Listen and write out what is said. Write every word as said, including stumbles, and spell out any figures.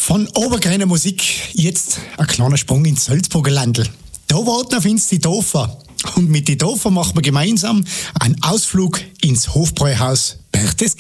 Von Obergrenner Musik jetzt ein kleiner Sprung ins Salzburger Landl. Da warten auf uns die Tofer. Und mit die Tofer machen wir gemeinsam einen Ausflug ins Hofbräuhaus Berchtesgaden.